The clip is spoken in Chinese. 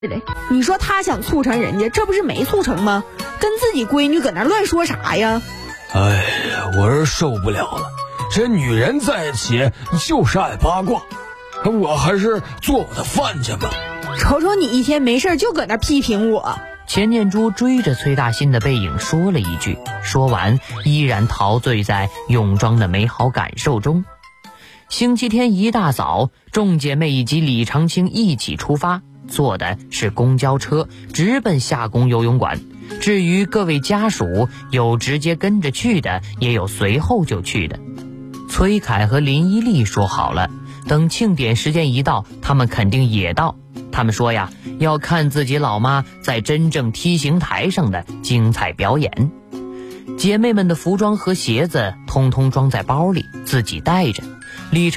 你说他想促成人家，这不是没促成吗？跟自己闺女搁那乱说啥呀？ 哎呀，我是受不了了，这女人在一起就是爱八卦，我还是做我的饭去吧。 瞅瞅你一天没事就搁那批评我。 钱念珠追着崔大新的背影说了一句，说完依然陶醉在泳装的美好感受中。星期天一大早，众姐妹以及李长青一起出发，坐的是公交车，直奔夏宫游泳馆。至于各位家属，有直接跟着去的，也有随后就去的。崔凯和林依丽说好了，等庆典时间一到，他们肯定也到。他们说呀，要看自己老妈在真正梯形台上的精彩表演。姐妹们的服装和鞋子通通装在包里，自己带着。李